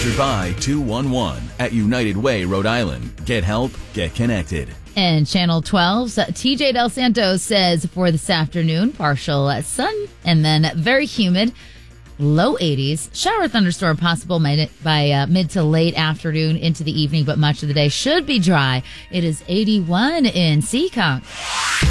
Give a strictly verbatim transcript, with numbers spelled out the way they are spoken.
Sponsored by two one one at United Way, Rhode Island. Get help, get connected. And Channel twelve's T J Del Santos says for this afternoon, partial sun and then very humid, low eighties. Shower thunderstorm possible by uh, mid to late afternoon into the evening, but much of the day should be dry. It is eighty-one in Seekonk.